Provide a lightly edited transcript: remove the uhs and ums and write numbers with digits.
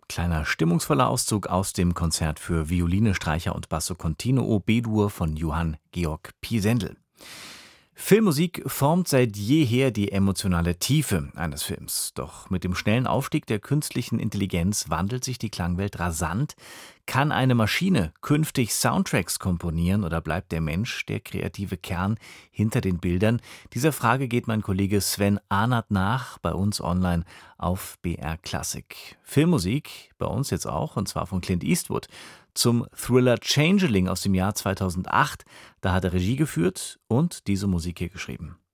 Kleiner stimmungsvoller Auszug aus dem Konzert für Violine, Streicher und Basso Continuo B-Dur von Johann Georg Pisendel. Filmmusik formt seit jeher die emotionale Tiefe eines Films. Doch mit dem schnellen Aufstieg der künstlichen Intelligenz wandelt sich die Klangwelt rasant. Kann eine Maschine künftig Soundtracks komponieren oder bleibt der Mensch der kreative Kern hinter den Bildern? Dieser Frage geht mein Kollege Sven Ahnert nach, bei uns online auf BR Klassik. Filmmusik, bei uns jetzt auch, und zwar von Clint Eastwood. Zum Thriller Changeling aus dem Jahr 2008. Da hat er Regie geführt und diese Musik hier geschrieben.